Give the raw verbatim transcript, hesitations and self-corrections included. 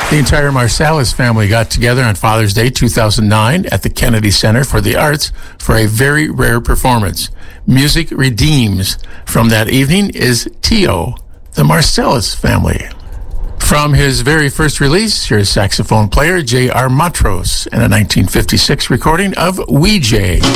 The entire Marsalis family got together on Father's Day two thousand nine at the Kennedy Center for the Arts for a very rare performance. Music Redeems. From that evening is Tio, the Marsalis family. From his very first release, here's saxophone player J R. Matros in a nineteen fifty-six recording of Wee Jay.